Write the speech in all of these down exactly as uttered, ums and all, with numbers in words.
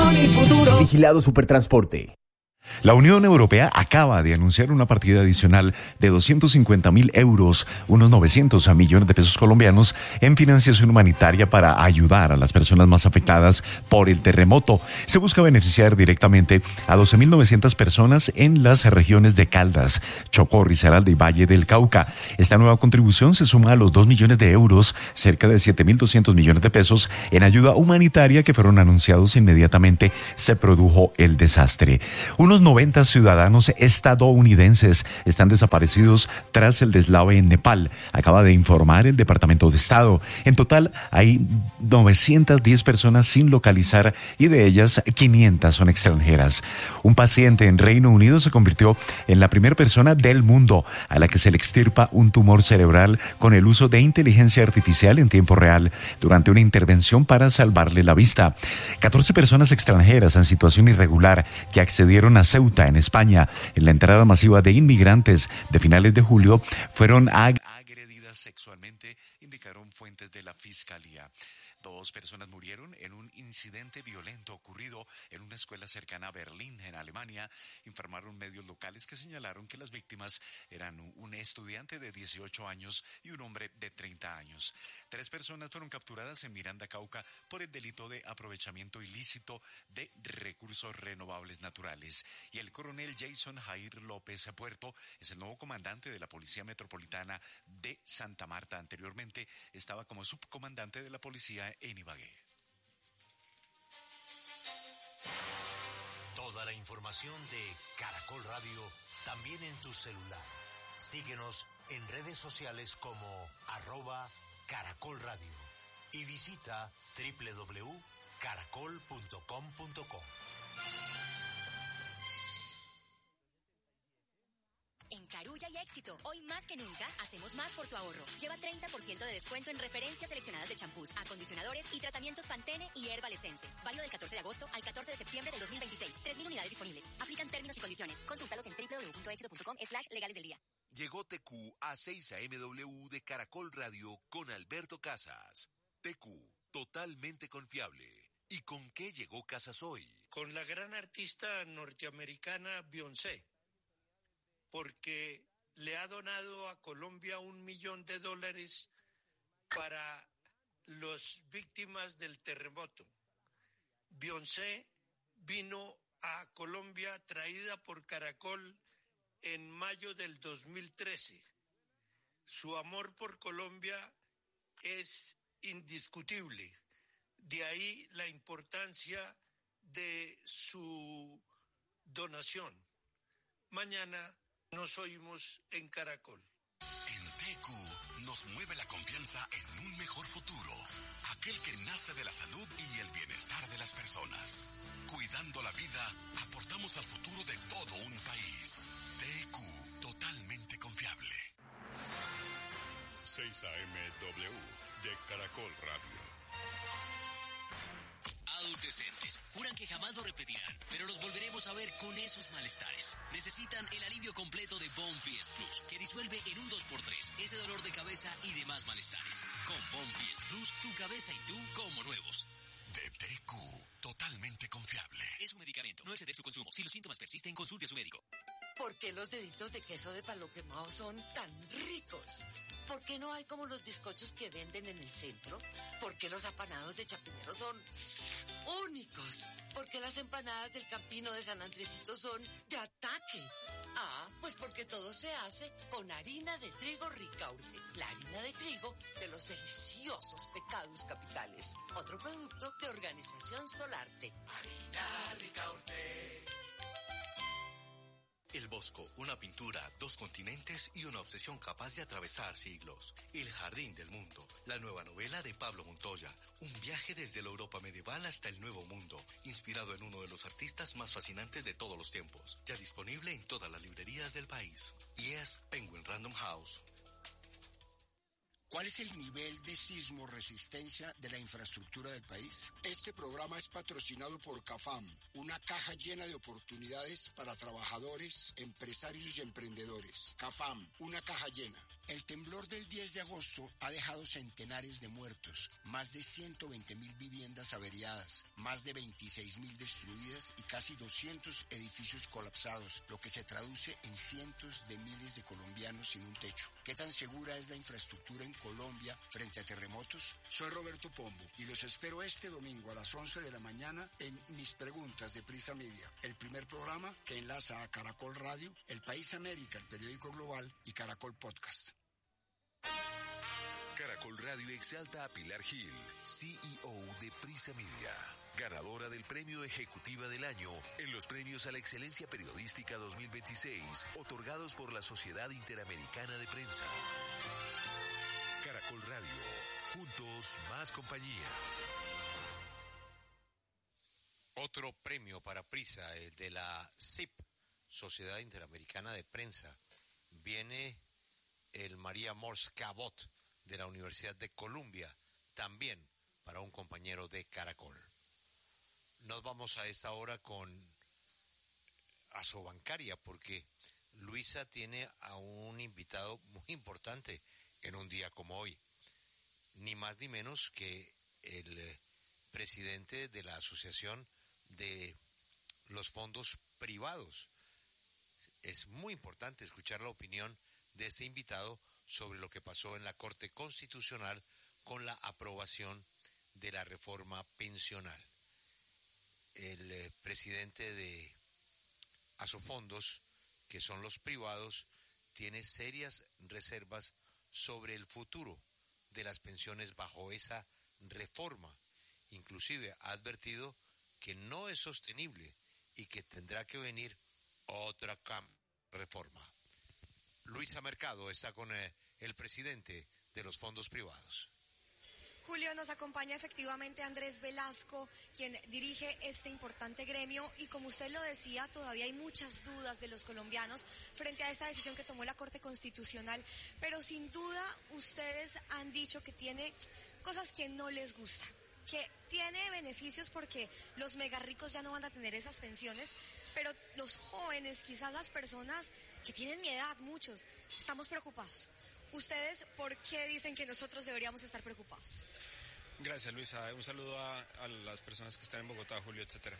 inversión y futuro. Vigilado Supertransporte. La Unión Europea acaba de anunciar una partida adicional de doscientos cincuenta mil euros, unos novecientos millones de pesos colombianos, en financiación humanitaria para ayudar a las personas más afectadas por el terremoto. Se busca beneficiar directamente a doce mil novecientas personas en las regiones de Caldas, Chocó, Risaralda y Valle del Cauca. Esta nueva contribución se suma a los dos millones de euros, cerca de siete mil doscientos millones de pesos, en ayuda humanitaria que fueron anunciados inmediatamente se produjo el desastre. Unos noventa ciudadanos estadounidenses están desaparecidos tras el deslave en Nepal, acaba de informar el Departamento de Estado. En total hay novecientas diez personas sin localizar y de ellas quinientas son extranjeras. Un paciente en Reino Unido se convirtió en la primera persona del mundo a la que se le extirpa un tumor cerebral con el uso de inteligencia artificial en tiempo real durante una intervención para salvarle la vista. catorce personas extranjeras en situación irregular que accedieron a Ceuta, en España, en la entrada masiva de inmigrantes de finales de julio, fueron ag- agredidas sexualmente, indicaron fuentes de la Fiscalía. Dos personas murieron en un incidente violento ocurrido en una escuela cercana a Berlín, en Alemania, informaron medios locales que señalaron que las víctimas eran un estudiante de dieciocho años y un hombre de treinta años. Tres personas fueron capturadas en Miranda, Cauca, por el delito de aprovechamiento ilícito de recursos renovables naturales. Y el coronel Jason Jair López Puerto es el nuevo comandante de la Policía Metropolitana de Santa Marta. Anteriormente estaba como subcomandante de la policía en Ibagué. Toda la información de Caracol Radio también en tu celular. Síguenos en redes sociales como arroba Caracol Radio y visita doble u doble u doble u punto caracol punto com punto co. En Carulla y Éxito, hoy más que nunca, hacemos más por tu ahorro. Lleva treinta por ciento de descuento en referencias seleccionadas de champús, acondicionadores y tratamientos Pantene y Herbal Essences. Válido del catorce de agosto al catorce de septiembre del dos mil veintiséis. tres mil unidades disponibles. Aplican términos y condiciones. Consúltalos en doble u doble u doble u punto éxito punto com slash legales del día. Llegó T Q a seis A M W de Caracol Radio con Alberto Casas. T Q, totalmente confiable. ¿Y con qué llegó Casas hoy? Con la gran artista norteamericana Beyoncé, porque le ha donado a Colombia un millón de dólares para las víctimas del terremoto. Beyoncé vino a Colombia traída por Caracol en mayo del dos mil trece. Su amor por Colombia es indiscutible. De ahí la importancia de su donación. Mañana nos oímos en Caracol. En T Q nos mueve la confianza en un mejor futuro, aquel que nace de la salud y el bienestar de las personas. Cuidando la vida, aportamos al futuro de todo un país. T Q, totalmente confiable. seis A M W de Caracol Radio. Adolescentes juran que jamás lo repetirán, pero los volveremos a ver con esos malestares. Necesitan el alivio completo de Bonfiest Plus, que disuelve en un dos por tres ese dolor de cabeza y demás malestares. Con Bonfiest Plus, tu cabeza y tú como nuevos. De T Q, totalmente confiable. Es un medicamento, no exceder su consumo. Si los síntomas persisten, consulte a su médico. ¿Por qué los deditos de queso de palo quemado son tan ricos? ¿Por qué no hay como los bizcochos que venden en el centro? ¿Por qué los apanados de Chapinero son únicos? ¿Por qué las empanadas del Campino de San Andresito son de ataque? Ah, pues porque todo se hace con harina de trigo Ricaurte, la harina de trigo de los deliciosos pecados capitales. Otro producto de Organización Solarte. Harina Ricaurte. El Bosco, una pintura, dos continentes y una obsesión capaz de atravesar siglos. El Jardín del Mundo, la nueva novela de Pablo Montoya. Un viaje desde la Europa medieval hasta el Nuevo Mundo, inspirado en uno de los artistas más fascinantes de todos los tiempos. Ya disponible en todas las librerías del país. Y es Penguin Random House. ¿Cuál es el nivel de sismo resistencia de la infraestructura del país? Este programa es patrocinado por CAFAM, una caja llena de oportunidades para trabajadores, empresarios y emprendedores. CAFAM, una caja llena. El temblor del diez de agosto ha dejado centenares de muertos, más de ciento veinte mil viviendas averiadas, más de veintiséis mil destruidas y casi doscientos edificios colapsados, lo que se traduce en cientos de miles de colombianos sin un techo. ¿Qué tan segura es la infraestructura en Colombia frente a terremotos? Soy Roberto Pombo y los espero este domingo a las once de la mañana en Mis Preguntas de Prisa Media, el primer programa que enlaza a Caracol Radio, El País América, el periódico global y Caracol Podcast. Caracol Radio exalta a Pilar Gil, C E O de Prisa Media, ganadora del Premio Ejecutiva del Año en los Premios a la Excelencia Periodística dos mil veintiséis, otorgados por la Sociedad Interamericana de Prensa. Caracol Radio, juntos más compañía. Otro premio para Prisa, el de la S I P, Sociedad Interamericana de Prensa. Viene el María Morse Cabot de la Universidad de Columbia, también para un compañero de Caracol. Nos vamos a esta hora con Asobancaria, porque Luisa tiene a un invitado muy importante en un día como hoy, ni más ni menos que el presidente de la Asociación de los Fondos Privados. Es muy importante escuchar la opinión de este invitado sobre lo que pasó en la Corte Constitucional con la aprobación de la reforma pensional. El eh, presidente de Asofondos, que son los privados, tiene serias reservas sobre el futuro de las pensiones bajo esa reforma. Inclusive ha advertido que no es sostenible y que tendrá que venir otra reforma. Luisa Mercado está con eh, el presidente de los fondos privados. Julio, nos acompaña efectivamente Andrés Velasco, quien dirige este importante gremio, y como usted lo decía, todavía hay muchas dudas de los colombianos frente a esta decisión que tomó la Corte Constitucional, pero sin duda ustedes han dicho que tiene cosas que no les gustan, que tiene beneficios porque los mega ricos ya no van a tener esas pensiones, pero los jóvenes, quizás las personas que tienen mi edad, muchos, estamos preocupados. ¿Ustedes por qué dicen que nosotros deberíamos estar preocupados? Gracias, Luisa. Un saludo a, a las personas que están en Bogotá, Julio, etcétera.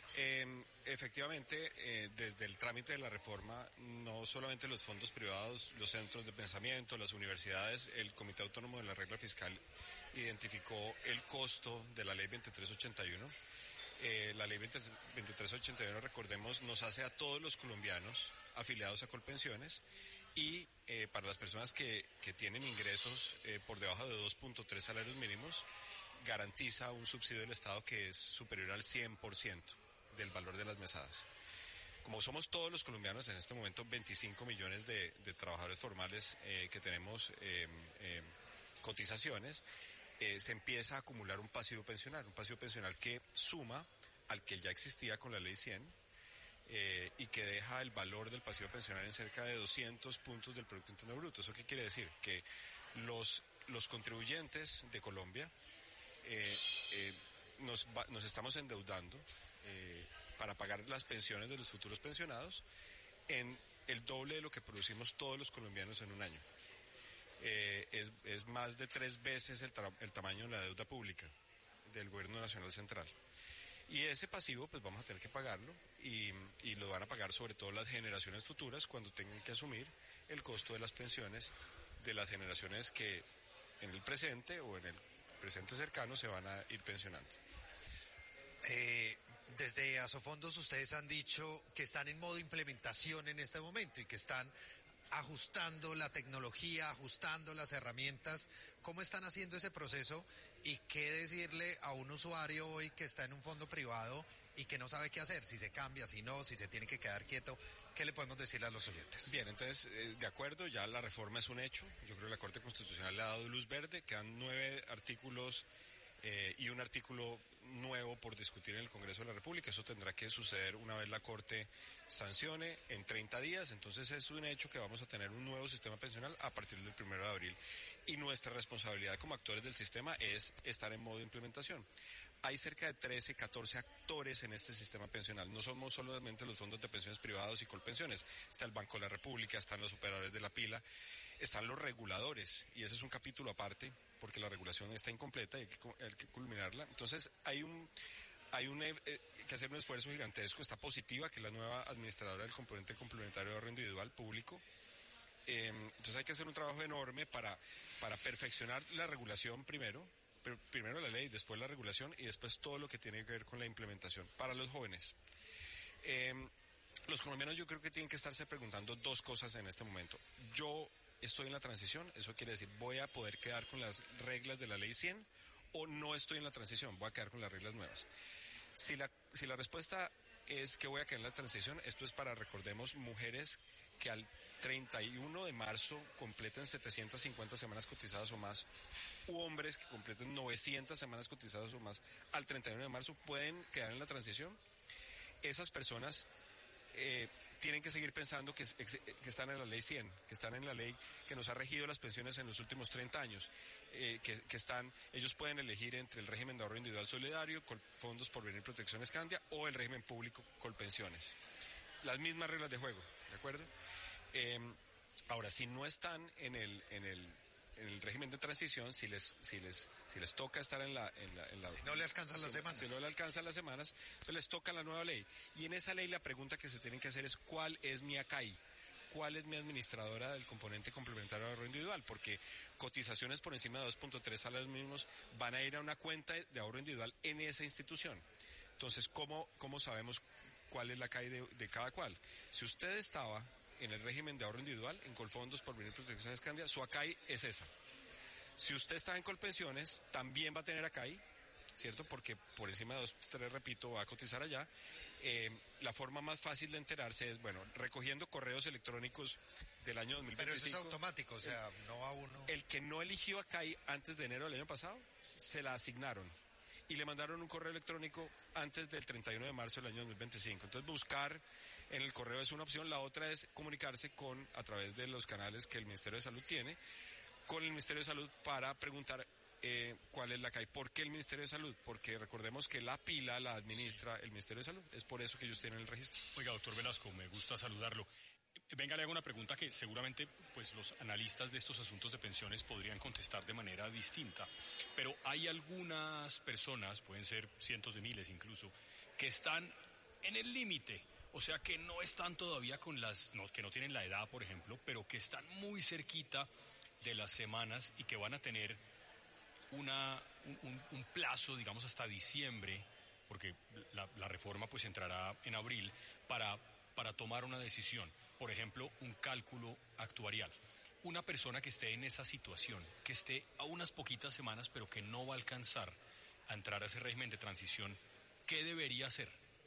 Eh, efectivamente, eh, desde el trámite de la reforma, no solamente los fondos privados, los centros de pensamiento, las universidades, el Comité Autónomo de la Regla Fiscal identificó el costo de la ley veintitrés ochenta y uno. Eh, la ley veintitrés ochenta y uno, recordemos, nos hace a todos los colombianos afiliados a Colpensiones y eh, para las personas que, que tienen ingresos eh, por debajo de dos punto tres salarios mínimos, garantiza un subsidio del Estado que es superior al cien por ciento del valor de las mesadas. Como somos todos los colombianos en este momento, veinticinco millones de, de trabajadores formales eh, que tenemos eh, eh, cotizaciones, eh, se empieza a acumular un pasivo pensional, un pasivo pensional que suma al que ya existía con la ley cien eh, y que deja el valor del pasivo pensional en cerca de doscientos puntos del Producto Interno Bruto. ¿Eso qué quiere decir? Que los, los contribuyentes de Colombia eh, eh, nos, va, nos estamos endeudando eh, para pagar las pensiones de los futuros pensionados en el doble de lo que producimos todos los colombianos en un año. Eh, es, es más de tres veces el, tra- el tamaño de la deuda pública del Gobierno Nacional Central. Y ese pasivo pues vamos a tener que pagarlo y, y lo van a pagar sobre todo las generaciones futuras cuando tengan que asumir el costo de las pensiones de las generaciones que en el presente o en el presente cercano se van a ir pensionando. Eh, desde Asofondos ustedes han dicho que están en modo implementación en este momento y que están ajustando la tecnología, ajustando las herramientas. ¿Cómo están haciendo ese proceso y qué decirle a un usuario hoy que está en un fondo privado y que no sabe qué hacer, si se cambia, si no, si se tiene que quedar quieto? ¿Qué le podemos decir a los oyentes? Bien, entonces, eh, de acuerdo, ya la reforma es un hecho. Yo creo que la Corte Constitucional le ha dado luz verde, quedan nueve artículos eh, y un artículo nuevo por discutir en el Congreso de la República. Eso tendrá que suceder una vez la Corte sancione en treinta días. Entonces es un hecho que vamos a tener un nuevo sistema pensional a partir del primero de abril. Y nuestra responsabilidad como actores del sistema es estar en modo de implementación. hay cerca de trece, catorce actores en este sistema pensional. No somos solamente los fondos de pensiones privados y Colpensiones. Está el Banco de la República, están los operadores de la pila, están los reguladores, y ese es un capítulo aparte, porque la regulación está incompleta y hay que, hay que culminarla. Entonces hay un, hay un, eh, que hacer un esfuerzo gigantesco. Está Positiva, que es la nueva administradora del componente complementario de ahorro individual público. Eh, entonces hay que hacer un trabajo enorme para, para perfeccionar la regulación primero, pero primero la ley, después la regulación y después todo lo que tiene que ver con la implementación. Para los jóvenes, eh, los colombianos yo creo que tienen que estarse preguntando dos cosas en este momento. Yo estoy en la transición, eso quiere decir, voy a poder quedar con las reglas de la ley cien, o no estoy en la transición, voy a quedar con las reglas nuevas. Si la, si la respuesta es que voy a quedar en la transición, esto es para, recordemos, mujeres que al treinta y uno de marzo completen setecientas cincuenta semanas cotizadas o más, u hombres que completen novecientas semanas cotizadas o más al treinta y uno de marzo pueden quedar en la transición. Esas personas eh, tienen que seguir pensando que, que están en la ley cien, que están en la ley que nos ha regido las pensiones en los últimos treinta años, eh, que, que están, ellos pueden elegir entre el régimen de ahorro individual solidario, con fondos por venir protección Escandia, o el régimen público Colpensiones. Las mismas reglas de juego, ¿de acuerdo? Eh, ahora, si no están en el, en el, en el régimen de transición, si les, si les, si les toca estar en la, en la, en la si no le alcanzan si, las semanas, si no le alcanzan las semanas, entonces les toca la nueva ley. Y en esa ley la pregunta que se tienen que hacer es ¿cuál es mi A C A I? ¿Cuál es mi administradora del componente complementario de ahorro individual? Porque cotizaciones por encima de dos punto tres salarios mínimos van a ir a una cuenta de ahorro individual en esa institución. Entonces, ¿cómo, cómo sabemos cuál es la A C A I de, de cada cual? Si usted estaba en el régimen de ahorro individual, en Colfondos por venir protección Escandia, su A C A I es esa. Si usted está en Colpensiones, también va a tener A C A I, ¿cierto? Porque por encima de dos, tres, repito, va a cotizar allá. Eh, la forma más fácil de enterarse es, bueno, recogiendo correos electrónicos del año dos mil veinticinco. Pero eso es automático, o sea, el, no va uno. El que no eligió A C A I antes de enero del año pasado, se la asignaron y le mandaron un correo electrónico antes del treinta y uno de marzo del año dos mil veinticinco. Entonces, buscar en el correo es una opción. La otra es comunicarse con, a través de los canales que el Ministerio de Salud tiene, con el Ministerio de Salud para preguntar eh, cuál es la A C A I. ¿Por qué el Ministerio de Salud? Porque recordemos que la pila la administra el Ministerio de Salud. Es por eso que ellos tienen el registro. Oiga, doctor Velasco, me gusta saludarlo. Venga, le hago una pregunta que seguramente pues, los analistas de estos asuntos de pensiones podrían contestar de manera distinta. Pero hay algunas personas, pueden ser cientos de miles incluso, que están en el límite. O sea, que no están todavía con las, no, que no tienen la edad, por ejemplo, pero que están muy cerquita de las semanas y que van a tener una, un, un plazo, digamos, hasta diciembre, porque la, la reforma pues entrará en abril, para, para tomar una decisión. Por ejemplo, un cálculo actuarial. Una persona que esté en esa situación, que esté a unas poquitas semanas, pero que no va a alcanzar a entrar a ese régimen de transición, ¿qué debería hacer?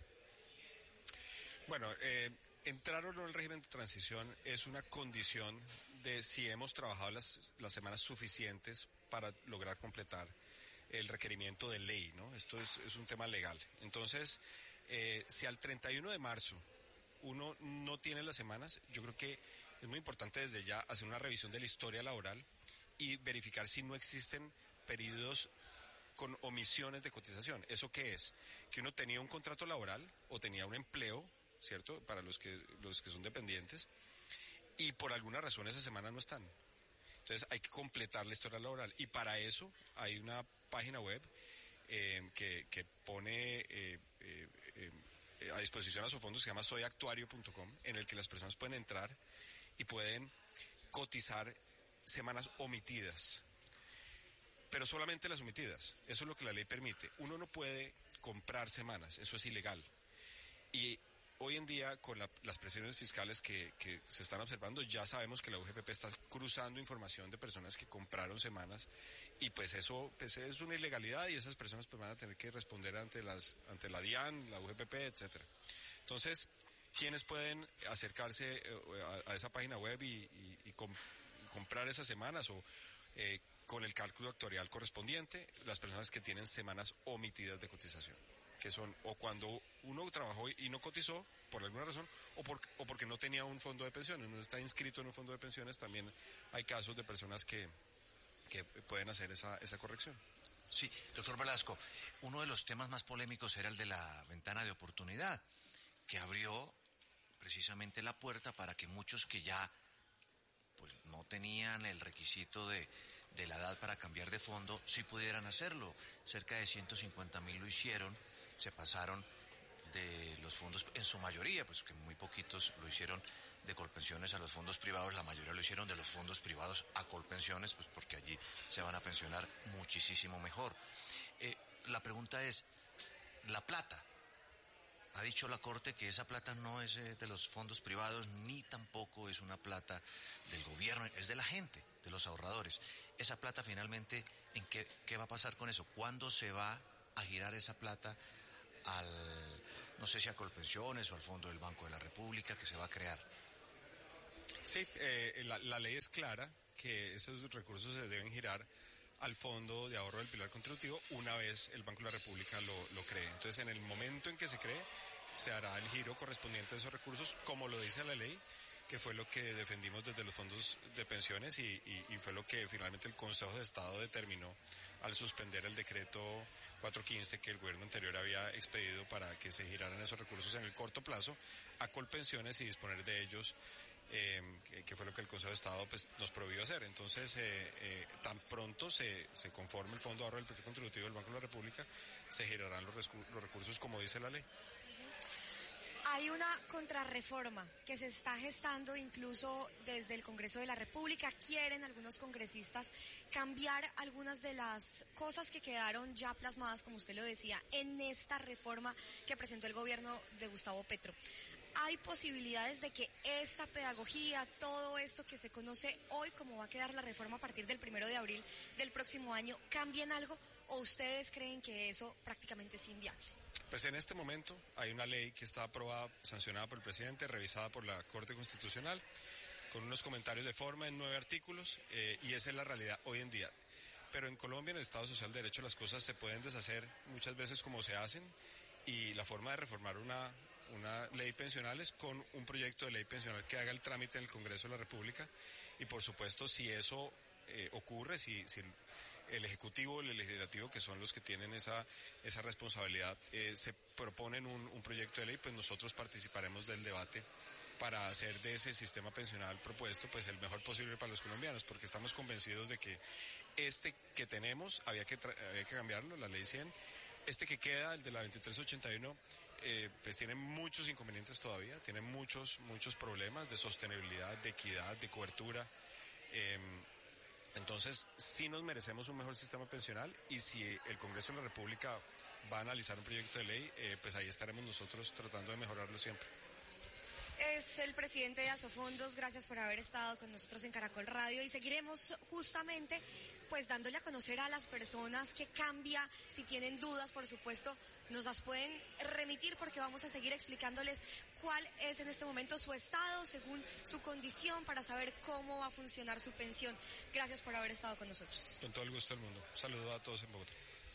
Bueno, eh, entrar o no al régimen de transición es una condición de si hemos trabajado las, las semanas suficientes para lograr completar el requerimiento de ley, ¿no? Esto es, es un tema legal. Entonces, eh, si al treinta y uno de marzo uno no tiene las semanas, yo creo que es muy importante desde ya hacer una revisión de la historia laboral y verificar si no existen periodos con omisiones de cotización. ¿Eso qué es? Que uno tenía un contrato laboral o tenía un empleo, ¿cierto? Para los que, los que son dependientes, y por alguna razón esa semana no están. Entonces hay que completar la historia laboral, y para eso hay una página web eh, que, que pone eh, eh, eh, a disposición a Asofondos, que se llama soy actuario punto com, en el que las personas pueden entrar y pueden cotizar semanas omitidas, pero solamente las omitidas. Eso es lo que la ley permite. Uno no puede comprar semanas, eso es ilegal. Y hoy en día, con la, las presiones fiscales que, que se están observando, ya sabemos que la U G P P está cruzando información de personas que compraron semanas, y pues eso pues es una ilegalidad, y esas personas pues van a tener que responder ante las ante la DIAN, la U G P P, etcétera. Entonces, ¿quiénes pueden acercarse a, a esa página web y, y, y, com, y comprar esas semanas o eh, con el cálculo actuarial correspondiente? Las personas que tienen semanas omitidas de cotización, que son o cuando uno trabajó y no cotizó por alguna razón, o, por, o porque no tenía un fondo de pensiones, no está inscrito en un fondo de pensiones. También hay casos de personas que, que pueden hacer esa, esa corrección. Sí, doctor Velasco, uno de los temas más polémicos era el de la ventana de oportunidad, que abrió precisamente la puerta para que muchos que ya pues no tenían el requisito de, de la edad para cambiar de fondo, sí pudieran hacerlo. Cerca de ciento cincuenta mil lo hicieron, se pasaron de los fondos, en su mayoría, pues que muy poquitos lo hicieron de Colpensiones a los fondos privados, la mayoría lo hicieron de los fondos privados a Colpensiones, pues porque allí se van a pensionar muchísimo mejor. Eh, la pregunta es, la plata, ha dicho la Corte que esa plata no es eh, de los fondos privados, ni tampoco es una plata del gobierno, es de la gente, de los ahorradores. Esa plata finalmente, ¿en qué, qué va a pasar con eso? ¿Cuándo se va a girar esa plata al, no sé si a Colpensiones o al Fondo del Banco de la República que se va a crear? Sí, eh, la, la ley es clara que esos recursos se deben girar al Fondo de Ahorro del Pilar Contributivo una vez el Banco de la República lo, lo cree. Entonces, en el momento en que se cree, se hará el giro correspondiente a esos recursos, como lo dice la ley, que fue lo que defendimos desde los fondos de pensiones y, y, y fue lo que finalmente el Consejo de Estado determinó al suspender el decreto cuatrocientos quince que el gobierno anterior había expedido para que se giraran esos recursos en el corto plazo a Colpensiones y disponer de ellos. Eh, que, que fue lo que el Consejo de Estado pues, nos prohibió hacer. Entonces, eh, eh, tan pronto se, se conforme el Fondo de Ahorro del Pilar Contributivo del Banco de la República, se girarán los, los recursos como dice la ley. Hay una contrarreforma que se está gestando incluso desde el Congreso de la República. Quieren algunos congresistas cambiar algunas de las cosas que quedaron ya plasmadas, como usted lo decía, en esta reforma que presentó el gobierno de Gustavo Petro. ¿Hay posibilidades de que esta pedagogía, todo esto que se conoce hoy, como va a quedar la reforma a partir del primero de abril del próximo año, cambien algo o ustedes creen que eso prácticamente es inviable? Pues en este momento hay una ley que está aprobada, sancionada por el presidente, revisada por la Corte Constitucional, con unos comentarios de forma en nueve artículos, eh, y esa es la realidad hoy en día. Pero en Colombia, en el Estado Social de Derecho, las cosas se pueden deshacer muchas veces como se hacen, y la forma de reformar una... una ley pensional es con un proyecto de ley pensional que haga el trámite en el Congreso de la República y por supuesto si eso eh, ocurre, si, si el Ejecutivo y el Legislativo, que son los que tienen esa, esa responsabilidad, eh, se proponen un, un proyecto de ley, pues nosotros participaremos del debate para hacer de ese sistema pensional propuesto pues el mejor posible para los colombianos, porque estamos convencidos de que este que tenemos había que, había que cambiarlo, la ley cien, este que queda, el de la veintitrés ochenta y uno, Eh, pues tiene muchos inconvenientes todavía, tiene muchos, muchos problemas de sostenibilidad, de equidad, de cobertura. Eh, entonces, sí nos merecemos un mejor sistema pensional y si el Congreso de la República va a analizar un proyecto de ley, eh, pues ahí estaremos nosotros tratando de mejorarlo siempre. Es el presidente de Asofondos, gracias por haber estado con nosotros en Caracol Radio y seguiremos justamente pues dándole a conocer a las personas qué cambia, si tienen dudas por supuesto nos las pueden remitir porque vamos a seguir explicándoles cuál es en este momento su estado según su condición para saber cómo va a funcionar su pensión. Gracias por haber estado con nosotros. Con todo el gusto del mundo. Un saludo a todos en Bogotá.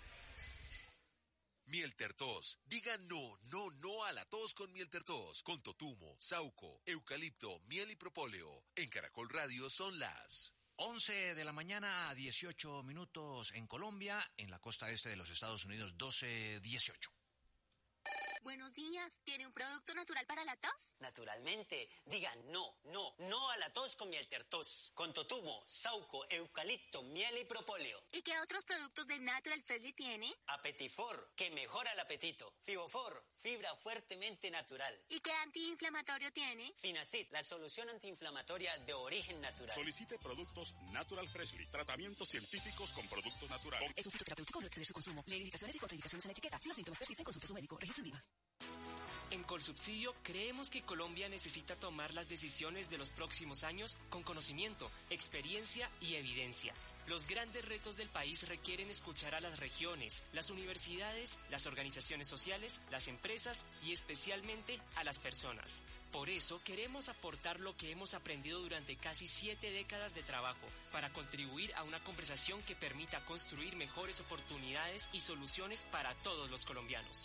Miel Tertos. Diga no, no, no a la tos con Miel Tertos. Con totumo, sauco, eucalipto, miel y propóleo. En Caracol Radio son las once de la mañana a dieciocho minutos en Colombia, en la costa este de los Estados Unidos, doce dieciocho. Buenos días, ¿tiene un producto natural para la tos? Naturalmente, digan no, no, no a la tos con Miel Tertos. Con totumo, sauco, eucalipto, miel y propóleo. ¿Y qué otros productos de Natural Freshly tiene? Apetifor, que mejora el apetito. Fibofor, fibra fuertemente natural. ¿Y qué antiinflamatorio tiene? Finacid, la solución antiinflamatoria de origen natural. Solicite productos Natural Freshly, tratamientos científicos con productos naturales. Es un fitoterapéutico, no exceder su consumo. Lee indicaciones y contraindicaciones en etiqueta. Si los síntomas persisten, consulte a su médico. Registro en Viva. En Colsubsidio creemos que Colombia necesita tomar las decisiones de los próximos años con conocimiento, experiencia y evidencia. Los grandes retos del país requieren escuchar a las regiones, las universidades, las organizaciones sociales, las empresas y especialmente a las personas. Por eso queremos aportar lo que hemos aprendido durante casi siete décadas de trabajo para contribuir a una conversación que permita construir mejores oportunidades y soluciones para todos los colombianos.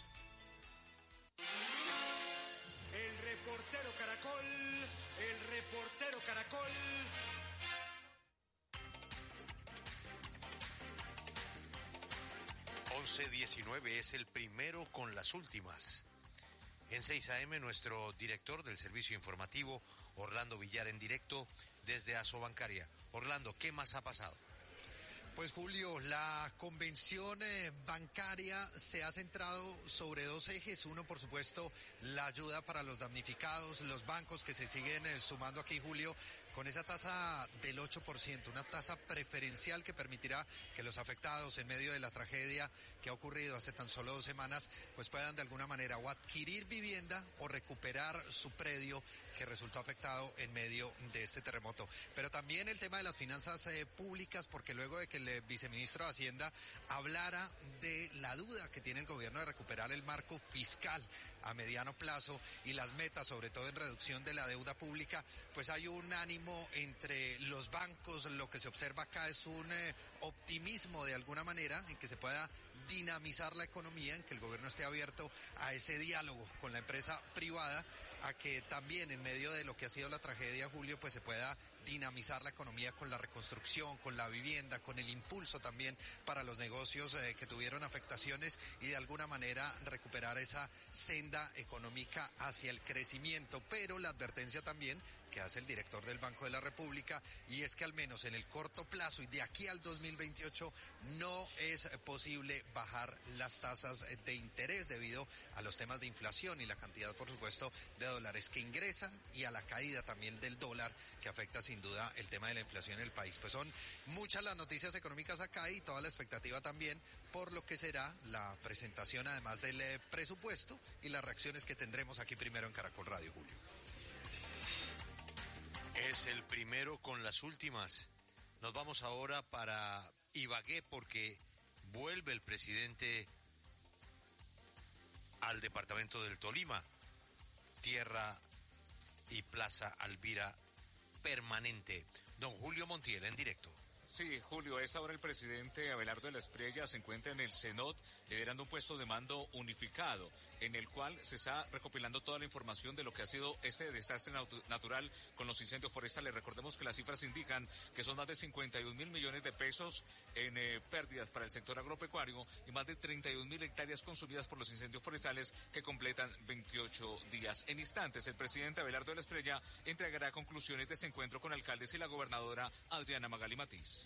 El reportero Caracol, el reportero Caracol. doce diecinueve es el primero con las últimas. En seis a eme, nuestro director del servicio informativo, Orlando Villar, en directo desde Asobancaria. Orlando, ¿qué más ha pasado? Pues Julio, la convención eh, bancaria se ha centrado sobre dos ejes. Uno, por supuesto, la ayuda para los damnificados, los bancos que se siguen eh, sumando aquí, Julio, con esa tasa del ocho por ciento, una tasa preferencial que permitirá que los afectados en medio de la tragedia que ha ocurrido hace tan solo dos semanas, pues puedan de alguna manera o adquirir vivienda o recuperar su predio que resultó afectado en medio de este terremoto. Pero también el tema de las finanzas eh, públicas, porque luego de que el viceministro de Hacienda hablara de la duda que tiene el gobierno de recuperar el marco fiscal a mediano plazo y las metas, sobre todo en reducción de la deuda pública, pues hay un ánimo entre los bancos. Lo que se observa acá es un eh, optimismo de alguna manera en que se pueda dinamizar la economía, en que el gobierno esté abierto a ese diálogo con la empresa privada, a que también en medio de lo que ha sido la tragedia, Julio, pues se pueda dinamizar la economía con la reconstrucción, con la vivienda, con el impulso también para los negocios eh, que tuvieron afectaciones y de alguna manera recuperar esa senda económica hacia el crecimiento. Pero la advertencia también que hace el director del Banco de la República, y es que al menos en el corto plazo y de aquí al dos mil veintiocho no es posible bajar las tasas de interés debido a los temas de inflación y la cantidad, por supuesto, de dólares que ingresan y a la caída también del dólar que afecta sin duda el tema de la inflación en el país. Pues son muchas las noticias económicas acá y toda la expectativa también por lo que será la presentación además del eh, presupuesto y las reacciones que tendremos aquí primero en Caracol Radio, Julio. Es el primero con las últimas. Nos vamos ahora para Ibagué porque vuelve el presidente al departamento del Tolima, tierra y plaza Alvira permanente. Don Julio Montiel en directo. Sí, Julio, a esta hora el presidente Abelardo de la Espriella se encuentra en el Senot liderando un puesto de mando unificado en el cual se está recopilando toda la información de lo que ha sido este desastre natu- natural con los incendios forestales. Recordemos que las cifras indican que son más de cincuenta y un mil millones de pesos en eh, pérdidas para el sector agropecuario y más de treinta y un mil hectáreas consumidas por los incendios forestales que completan veintiocho días. En instantes, el presidente Abelardo de la Espriella entregará conclusiones de este encuentro con alcaldes y la gobernadora Adriana Magali Matiz.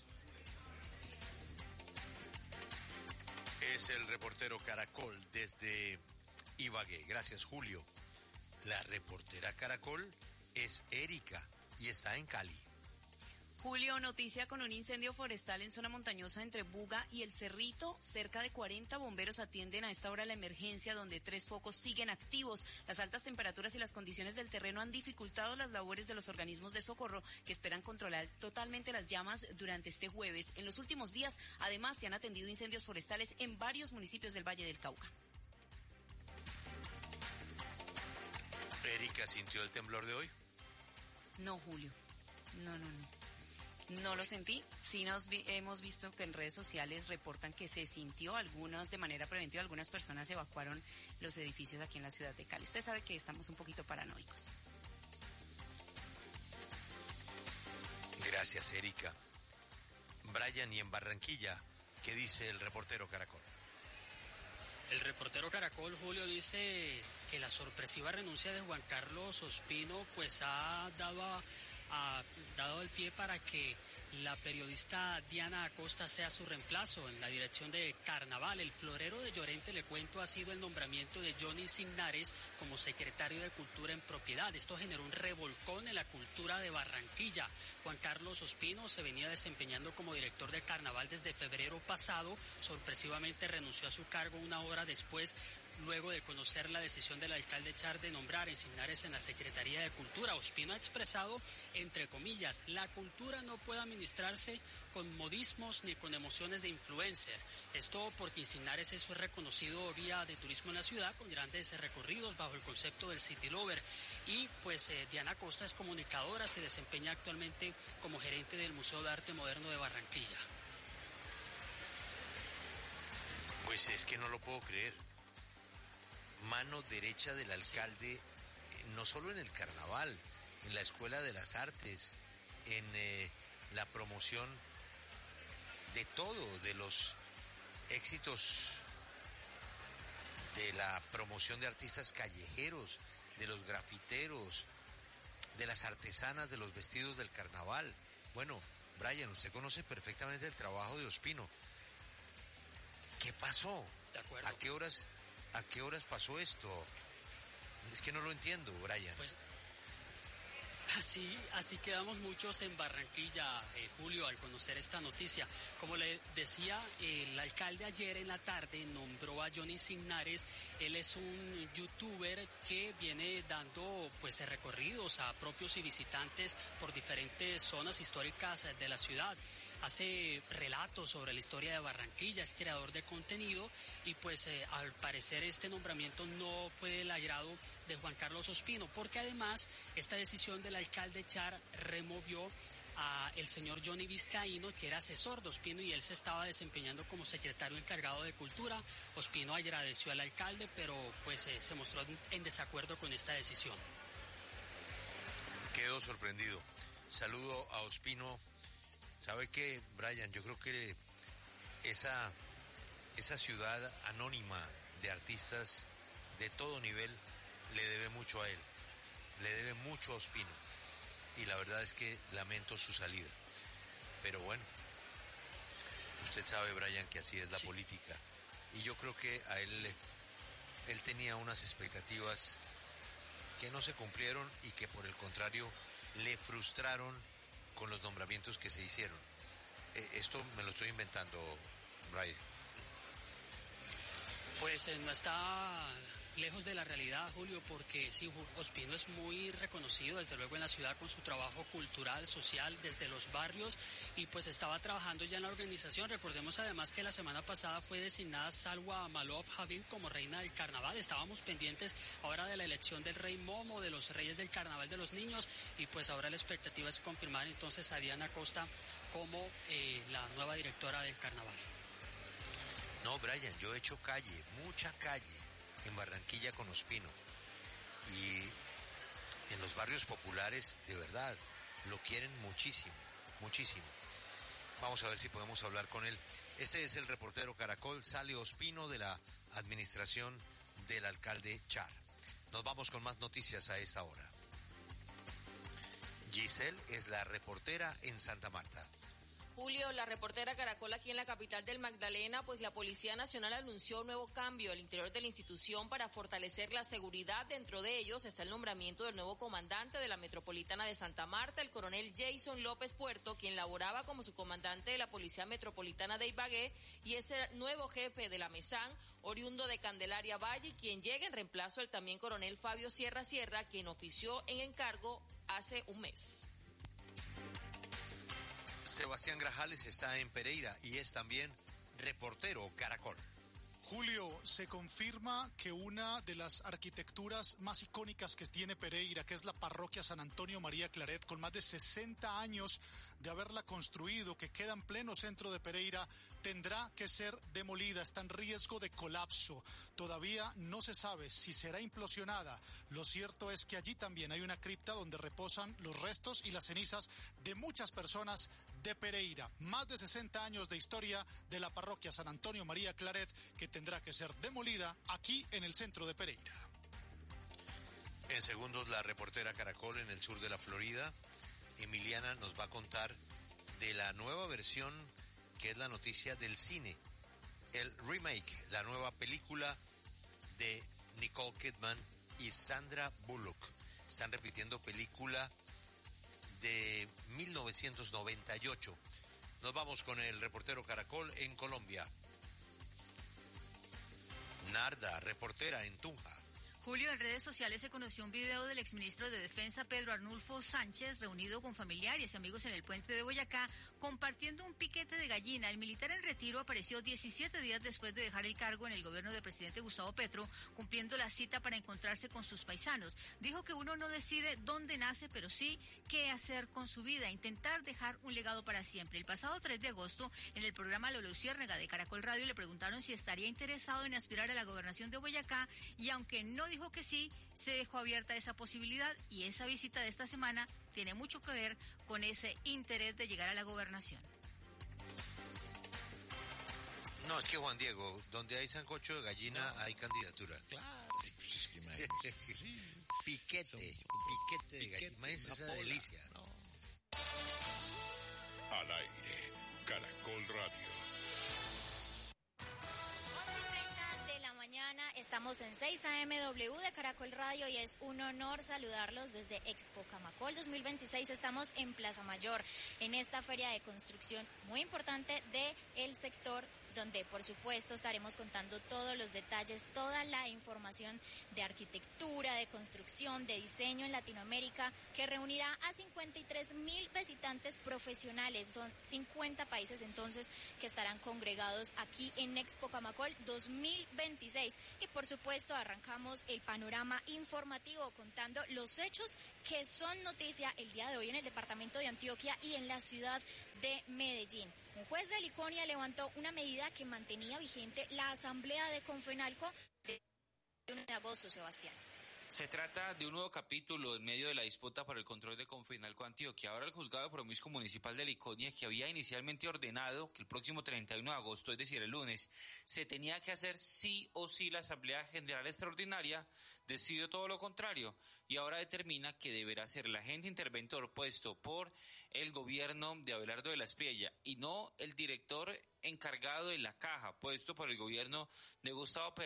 Es el reportero Caracol desde Ibagué. Gracias, Julio. La reportera Caracol es Erika y está en Cali. Julio, noticia con un incendio forestal en zona montañosa entre Buga y El Cerrito. Cerca de cuarenta bomberos atienden a esta hora la emergencia, donde tres focos siguen activos. Las altas temperaturas y las condiciones del terreno han dificultado las labores de los organismos de socorro, que esperan controlar totalmente las llamas durante este jueves. En los últimos días, además, se han atendido incendios forestales en varios municipios del Valle del Cauca. Erika, ¿sintió el temblor de hoy? No, Julio. No, no, no. No lo sentí. Sí nos vi, hemos visto que en redes sociales reportan que se sintió, algunas de manera preventiva, algunas personas evacuaron los edificios aquí en la ciudad de Cali. Usted sabe que estamos un poquito paranoicos. Gracias, Erika. Brian, y en Barranquilla, ¿qué dice el reportero Caracol? El reportero Caracol, Julio, dice que la sorpresiva renuncia de Juan Carlos Ospino pues ha dado a ha dado el pie para que la periodista Diana Acosta sea su reemplazo en la dirección de Carnaval. El florero de Llorente, le cuento, ha sido el nombramiento de Johnny Signares como secretario de Cultura en propiedad. Esto generó un revolcón en la cultura de Barranquilla. Juan Carlos Ospino se venía desempeñando como director de Carnaval desde febrero pasado. Sorpresivamente renunció a su cargo una hora después, luego de conocer la decisión del alcalde Char de nombrar a Signares en la Secretaría de Cultura. Ospino ha expresado, entre comillas, la cultura no puede administrarse con modismos ni con emociones de influencer. Esto porque Signares es reconocido guía de turismo en la ciudad con grandes recorridos bajo el concepto del City Lover. Y pues eh, Diana Costa es comunicadora, se desempeña actualmente como gerente del Museo de Arte Moderno de Barranquilla. Pues es que no lo puedo creer. Mano derecha del alcalde, no solo en el carnaval, en la Escuela de las Artes, en eh, la promoción de todo, de los éxitos de la promoción de artistas callejeros, de los grafiteros, de las artesanas de los vestidos del carnaval. Bueno, Brian, usted conoce perfectamente el trabajo de Ospino. ¿Qué pasó? De acuerdo. ¿A qué horas, a qué horas pasó esto? Es que no lo entiendo, Brian. Pues así, así quedamos muchos en Barranquilla, eh, Julio, al conocer esta noticia. Como le decía, el alcalde ayer en la tarde nombró a Johnny Signares. Él es un youtuber que viene dando pues recorridos a propios y visitantes por diferentes zonas históricas de la ciudad. Hace relatos sobre la historia de Barranquilla, es creador de contenido y pues eh, al parecer este nombramiento no fue del agrado de Juan Carlos Ospino, porque además esta decisión del alcalde Char removió a el señor Johnny Vizcaíno, que era asesor de Ospino, y él se estaba desempeñando como secretario encargado de Cultura. Ospino agradeció al alcalde, pero pues eh, se mostró en desacuerdo con esta decisión. Quedó sorprendido. Saludo a Ospino. ¿Sabe qué, Brian? Yo creo que esa, esa ciudad anónima de artistas de todo nivel le debe mucho a él, le debe mucho a Ospino, y la verdad es que lamento su salida. Pero bueno, usted sabe, Brian, que así es la sí. política, y yo creo que a él, él tenía unas expectativas que no se cumplieron y que por el contrario le frustraron con los nombramientos que se hicieron. Eh, esto me lo estoy inventando, Brian. Pues eh, no está lejos de la realidad, Julio, porque sí, Ospino es muy reconocido desde luego en la ciudad con su trabajo cultural, social, desde los barrios, y pues estaba trabajando ya en la organización. Recordemos además que la semana pasada fue designada Salwa Malov Javín como reina del carnaval. Estábamos pendientes ahora de la elección del rey Momo, de los reyes del carnaval de los niños, y pues ahora la expectativa es confirmar entonces a Diana Costa como eh, la nueva directora del carnaval. No, Brian, yo he hecho calle, mucha calle en Barranquilla con Ospino, y en los barrios populares de verdad lo quieren muchísimo, muchísimo. Vamos a ver si podemos hablar con él. Este es el reportero Caracol. Sale Ospino de la administración del alcalde Char. Nos vamos con más noticias a esta hora. Giselle es la reportera en Santa Marta. Julio, la reportera Caracol aquí en la capital del Magdalena, pues la Policía Nacional anunció un nuevo cambio al interior de la institución para fortalecer la seguridad. Dentro de ellos está el nombramiento del nuevo comandante de la Metropolitana de Santa Marta, el coronel Jason López Puerto, quien laboraba como subcomandante de la Policía Metropolitana de Ibagué, y es el nuevo jefe de la MESAN, oriundo de Candelaria Valle, quien llega en reemplazo del también coronel Fabio Sierra Sierra, quien ofició en encargo hace un mes. Sebastián Grajales está en Pereira y es también reportero Caracol. Julio, se confirma que una de las arquitecturas más icónicas que tiene Pereira, que es la parroquia San Antonio María Claret, con más de sesenta años de haberla construido, que queda en pleno centro de Pereira, tendrá que ser demolida, está en riesgo de colapso. Todavía no se sabe si será implosionada. Lo cierto es que allí también hay una cripta donde reposan los restos y las cenizas de muchas personas de Pereira. Más de sesenta años de historia de la parroquia San Antonio María Claret, que tendrá que ser demolida aquí en el centro de Pereira. En segundos, la reportera Caracol en el sur de la Florida, Emiliana, nos va a contar de la nueva versión, que es la noticia del cine, el remake, la nueva película de Nicole Kidman y Sandra Bullock. Están repitiendo película de mil novecientos noventa y ocho. Nos vamos con el reportero Caracol en Colombia. Narda, reportera en Tunja. Julio, en redes sociales se conoció un video del exministro de Defensa Pedro Arnulfo Sánchez reunido con familiares y amigos en el puente de Boyacá compartiendo un piquete de gallina. El militar en retiro apareció diecisiete días después de dejar el cargo en el gobierno del presidente Gustavo Petro, cumpliendo la cita para encontrarse con sus paisanos. Dijo que uno no decide dónde nace, pero sí qué hacer con su vida, intentar dejar un legado para siempre. El pasado tres de agosto, en el programa La Luciérnaga de Caracol Radio, le preguntaron si estaría interesado en aspirar a la gobernación de Boyacá, y aunque no dijo que sí, se dejó abierta esa posibilidad, y esa visita de esta semana tiene mucho que ver con ese interés de llegar a la gobernación. No, es que Juan Diego, donde hay sancocho de gallina no. hay candidatura. Claro. Es que imagínese, sí. Piquete, Son, piquete de gallina. Imagínese esa delicia. No. Al aire, Caracol Radio. Estamos en seis A M W de Caracol Radio y es un honor saludarlos desde Expo Camacol dos mil veintiséis. Estamos en Plaza Mayor, en esta feria de construcción muy importante del sector, donde por supuesto estaremos contando todos los detalles, toda la información de arquitectura, de construcción, de diseño en Latinoamérica, que reunirá a cincuenta y tres mil visitantes profesionales. Son cincuenta países entonces que estarán congregados aquí en Expo Camacol dos mil veintiséis. Y por supuesto arrancamos el panorama informativo contando los hechos que son noticia el día de hoy en el departamento de Antioquia y en la ciudad de Medellín. Un juez de Liconia levantó una medida que mantenía vigente la asamblea de Confenalco de uno de agosto, Sebastián. Se trata de un nuevo capítulo en medio de la disputa por el control de Confenalco Antioquia. Ahora el juzgado de promiscuo municipal de Liconia, que había inicialmente ordenado que el próximo treinta y uno de agosto, es decir, el lunes, se tenía que hacer sí o sí la Asamblea General Extraordinaria, decidió todo lo contrario y ahora determina que deberá ser el agente interventor puesto por el gobierno de Abelardo de la Espriella y no el director encargado de la caja puesto por el gobierno de Gustavo Petro.